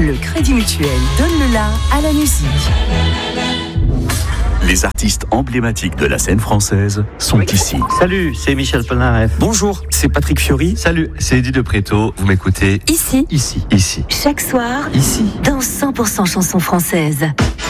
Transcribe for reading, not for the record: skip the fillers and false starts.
Le Crédit Mutuel donne le la à la musique. Les artistes emblématiques de la scène française sont ici. Salut, c'est Michel Polnareff. Bonjour, c'est Patrick Fiori. Salut, c'est Eddie de Préto. Vous m'écoutez Ici, ici. chaque soir, Ici. dans 100% chansons françaises.